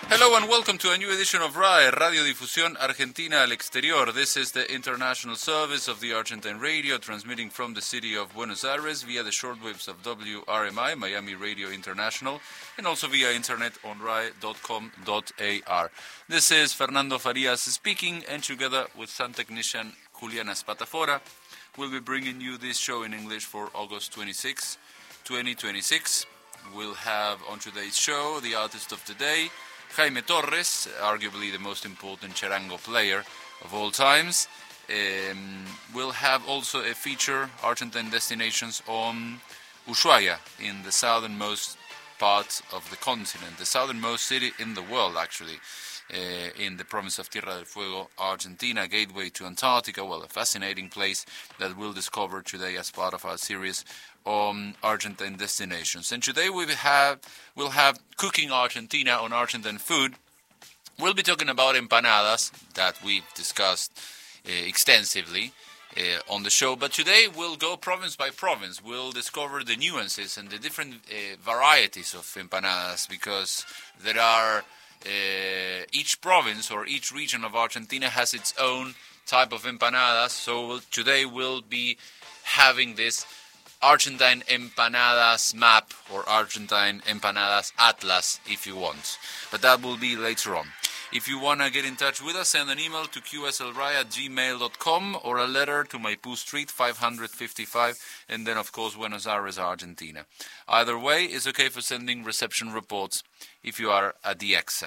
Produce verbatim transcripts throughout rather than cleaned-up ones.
Hello and welcome to a new edition of R A E, Radio Difusión Argentina al Exterior. This is the international service of the Argentine Radio, transmitting from the city of Buenos Aires via the shortwaves of W R M I, Miami Radio International, and also via internet on R A E dot com dot A R. This is Fernando Farias speaking, and together with sound technician Juliana Spatafora, we'll be bringing you this show in English for August twenty-sixth, twenty twenty-six. We'll have on today's show the artist of the day, Jaime Torres, arguably the most important charango player of all times. Um, we'll have also a feature, Argentine destinations, on Ushuaia, in the southernmost part of the continent, the southernmost city in the world, actually, uh, in the province of Tierra del Fuego, Argentina, gateway to Antarctica. Well, a fascinating place that we'll discover today as part of our series on Argentine destinations. And today we have we'll have Cooking Argentina on Argentine food. We'll be talking about empanadas that we've discussed uh, extensively uh, on the show, but today we'll go province by province. We'll discover the nuances and the different uh, varieties of empanadas, because there are uh, each province or each region of Argentina has its own type of empanadas. So we'll, today we'll be having this Argentine empanadas map, or Argentine empanadas atlas if you want, but that will be later on. If you want to get in touch with us, send an email to q s l r a at gmail dot com or a letter to Maipú Street five fifty-five, and then of course Buenos Aires, Argentina. Either way is okay for sending reception reports if you are at the E X A.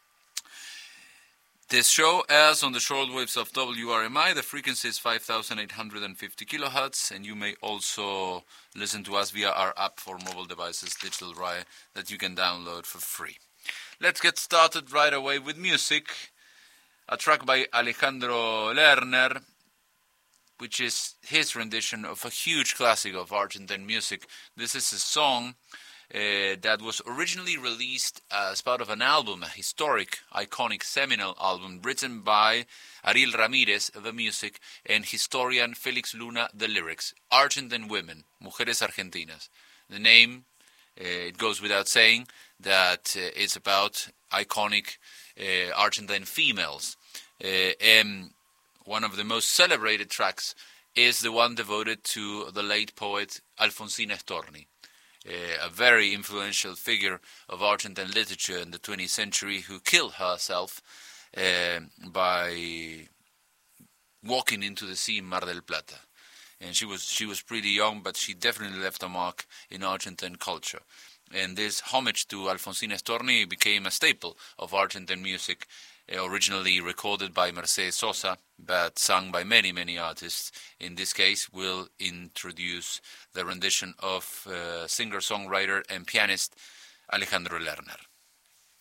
This show airs on the shortwaves of W R M I. The frequency is five thousand eight hundred fifty kilohertz, and you may also listen to us via our app for mobile devices, Digital R A E, that you can download for free. Let's get started right away with music. A track by Alejandro Lerner, which is his rendition of a huge classic of Argentine music. This is a song Uh, that was originally released as part of an album, a historic, iconic, seminal album written by Ariel Ramírez, the music, and historian Felix Luna, the lyrics. Argentine Women, Mujeres Argentinas. The name, uh, it goes without saying, that uh, it's about iconic uh, Argentine females. Uh, and one of the most celebrated tracks is the one devoted to the late poet Alfonsina Storni. Uh, a very influential figure of Argentine literature in the twentieth century, who killed herself uh, by walking into the sea in Mar del Plata. And she was she was pretty young, but she definitely left a mark in Argentine culture. And this homage to Alfonsina Storni became a staple of Argentine music, uh, originally recorded by Mercedes Sosa, but sung by many, many artists. In this case, we'll introduce the rendition of uh, singer-songwriter and pianist Alejandro Lerner.